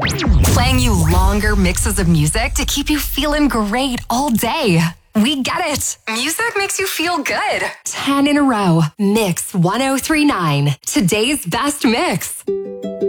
Playing you longer mixes of music to keep you feeling great all day. We get it. Music makes you feel good. 10 in a row. Mix 1039. Today's best mix.